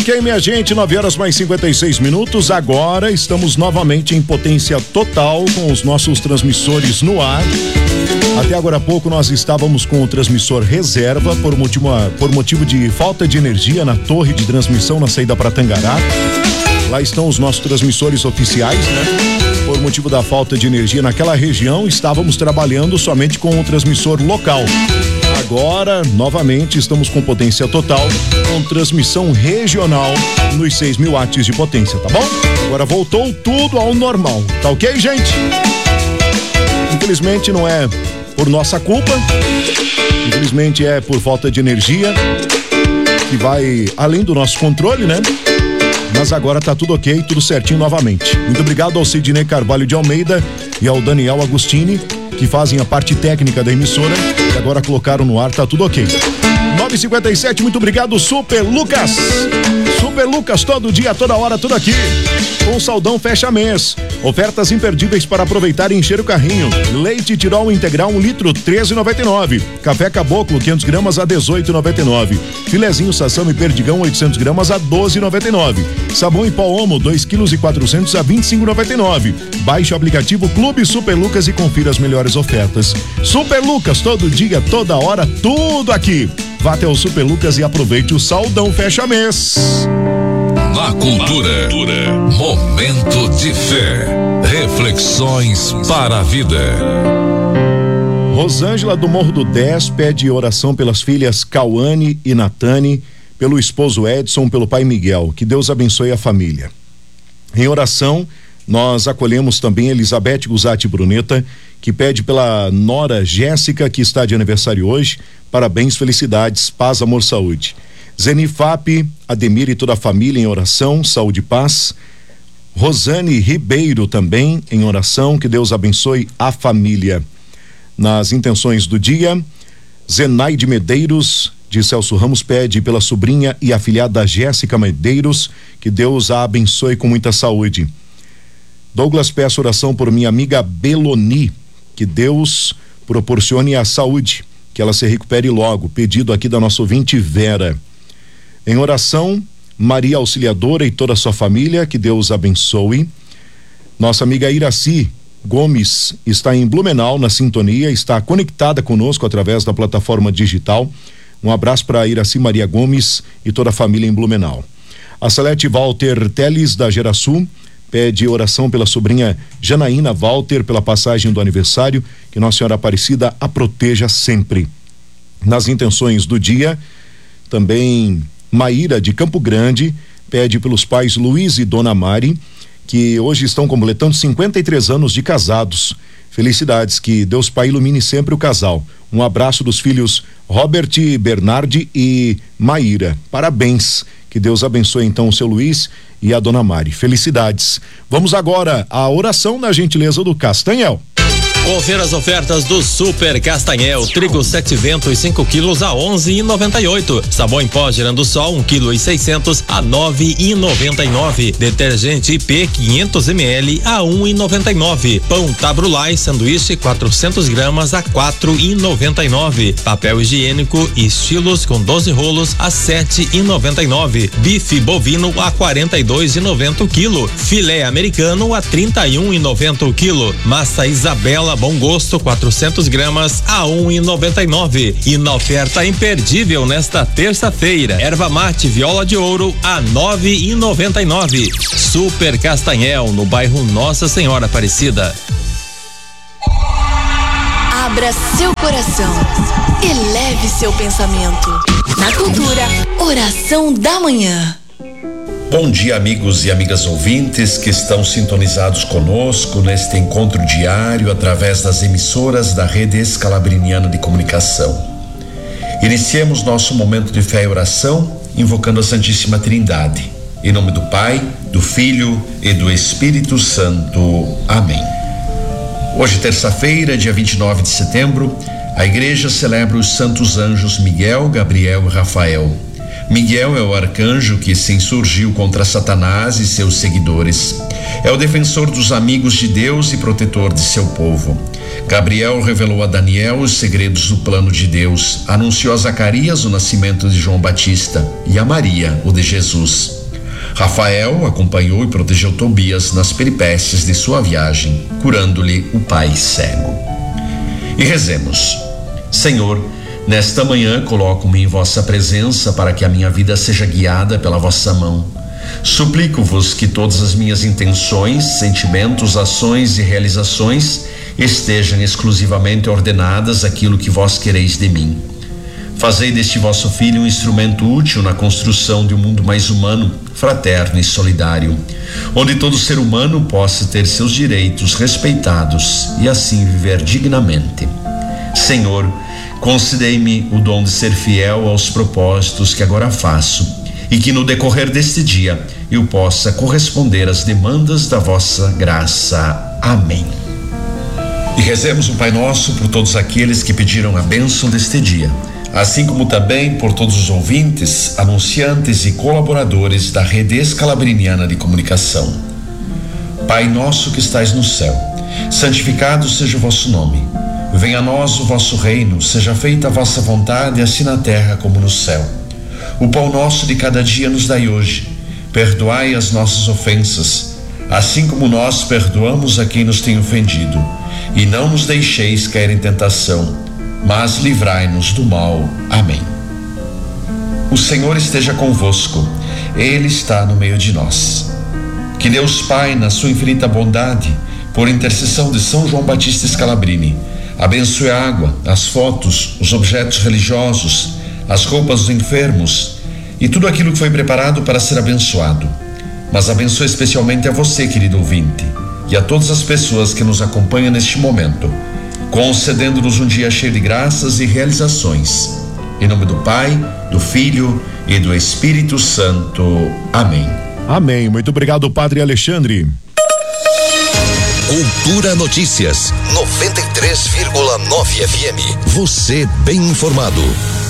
Ok, minha gente, 9h mais 56. Agora estamos novamente em potência total com os nossos transmissores no ar. Até agora há pouco nós estávamos com o transmissor reserva por motivo de falta de energia na torre de transmissão na saída para Tangará. Lá estão os nossos transmissores oficiais, né? Por motivo da falta de energia naquela região, estávamos trabalhando somente com o transmissor local. Agora, novamente, estamos com potência total, com transmissão regional nos 6.000 watts de potência, tá bom? Agora voltou tudo ao normal, tá ok, gente? Infelizmente não é por nossa culpa, infelizmente é por falta de energia, que vai além do nosso controle, né? Mas agora tá tudo ok, tudo certinho novamente. Muito obrigado ao Sidney Carvalho de Almeida e ao Daniel Agostini, que fazem a parte técnica da emissora e agora colocaram no ar, tá tudo ok. 9h57, muito obrigado, Super Lucas. Super Lucas, todo dia, toda hora, tudo aqui. Com Saldão fecha mês. Ofertas imperdíveis para aproveitar e encher o carrinho. Leite Tirol integral 1 litro, R$13,99. Café Caboclo 500 gramas a R$18,99. Filezinho Sassami Perdigão 800 gramas a R$12,99. Sabão em pó Omo 2,4 kg a R$25,99. Baixe o aplicativo Clube Super Lucas e confira as melhores ofertas. Super Lucas, todo dia, toda hora, tudo aqui. Vá até o Super Lucas e aproveite o Saldão fecha mês. Na cultura, momento de fé, reflexões para a vida. Rosângela do Morro do 10 pede oração pelas filhas Cauane e Natane, pelo esposo Edson, pelo pai Miguel. Que Deus abençoe a família. Em oração, nós acolhemos também Elizabeth Guzatti Bruneta, que pede pela nora Jéssica, que está de aniversário hoje. Parabéns, felicidades, paz, amor, saúde. Zenifap, Ademir e toda a família em oração, saúde e paz. Rosane Ribeiro também em oração, que Deus abençoe a família. Nas intenções do dia, Zenaide Medeiros, de Celso Ramos, pede pela sobrinha e afilhada Jéssica Medeiros, que Deus a abençoe com muita saúde. Douglas, peço oração por minha amiga Beloni, que Deus proporcione a saúde, que ela se recupere logo. Pedido aqui da nossa ouvinte Vera. Em oração, Maria Auxiliadora e toda a sua família, que Deus abençoe. Nossa amiga Iraci Gomes está em Blumenau, na sintonia, está conectada conosco através da plataforma digital. Um abraço para Iraci Maria Gomes e toda a família em Blumenau. A Salete Walter Teles, da Gerasul, pede oração pela sobrinha Janaína Walter, pela passagem do aniversário, que Nossa Senhora Aparecida a proteja sempre. Nas intenções do dia, também Maíra de Campo Grande pede pelos pais Luiz e Dona Mari, que hoje estão completando 53 anos de casados. Felicidades, que Deus Pai ilumine sempre o casal. Um abraço dos filhos Robert, Bernardi e Maíra. Parabéns, que Deus abençoe então o seu Luiz e a Dona Mari. Felicidades. Vamos agora à oração na gentileza do Castanhel. Confira as ofertas do Super Castanhel. Trigo 7 ventos 5 quilos a 11,98. Sabão em pó Girando Sol 1,6 kg a 9,99. Detergente IP 500 ml a 1,99. Pão Tabrulai sanduíche 400 gramas a 4,99. Papel higiênico Estilos com 12 rolos a 7,99. Bife bovino a 42,90 o quilo. Filé americano a 31,90 o quilo. Massa Isabela Bom Gosto 400 gramas a 1,99. E na oferta imperdível nesta terça-feira, erva mate Viola de Ouro a 9,99. Super Castanhel, no bairro Nossa Senhora Aparecida. Abra seu coração, eleve seu pensamento. Na cultura, oração da manhã. Bom dia, amigos e amigas ouvintes que estão sintonizados conosco neste encontro diário através das emissoras da Rede Escalabriniana de Comunicação. Iniciemos nosso momento de fé e oração invocando a Santíssima Trindade. Em nome do Pai, do Filho e do Espírito Santo. Amém. Hoje, terça-feira, dia 29 de setembro, a Igreja celebra os santos anjos Miguel, Gabriel e Rafael. Miguel é o arcanjo que se insurgiu contra Satanás e seus seguidores. É o defensor dos amigos de Deus e protetor de seu povo. Gabriel revelou a Daniel os segredos do plano de Deus, anunciou a Zacarias o nascimento de João Batista e a Maria o de Jesus. Rafael acompanhou e protegeu Tobias nas peripécias de sua viagem, curando-lhe o pai cego. E rezemos: Senhor, nesta manhã coloco-me em vossa presença para que a minha vida seja guiada pela vossa mão. Suplico-vos que todas as minhas intenções, sentimentos, ações e realizações estejam exclusivamente ordenadas àquilo que vós quereis de mim. Fazei deste vosso Filho um instrumento útil na construção de um mundo mais humano, fraterno e solidário, onde todo ser humano possa ter seus direitos respeitados e assim viver dignamente. Senhor, concedei-me o dom de ser fiel aos propósitos que agora faço e que no decorrer deste dia eu possa corresponder às demandas da vossa graça. Amém. E rezemos o Pai Nosso por todos aqueles que pediram a bênção deste dia, assim como também por todos os ouvintes, anunciantes e colaboradores da Rede Escalabriniana de Comunicação. Pai nosso que estais no céu, santificado seja o vosso nome. Venha a nós o vosso reino, seja feita a vossa vontade, assim na terra como no céu. O pão nosso de cada dia nos dai hoje. Perdoai as nossas ofensas, assim como nós perdoamos a quem nos tem ofendido. E não nos deixeis cair em tentação, mas livrai-nos do mal. Amém. O Senhor esteja convosco, Ele está no meio de nós. Que Deus Pai, na sua infinita bondade, por intercessão de São João Batista Scalabrini, abençoe a água, as fotos, os objetos religiosos, as roupas dos enfermos e tudo aquilo que foi preparado para ser abençoado. Mas abençoe especialmente a você, querido ouvinte, e a todas as pessoas que nos acompanham neste momento, concedendo-nos um dia cheio de graças e realizações. Em nome do Pai, do Filho e do Espírito Santo. Amém. Amém. Muito obrigado, Padre Alexandre. Cultura Notícias 93,9 FM. Você bem informado.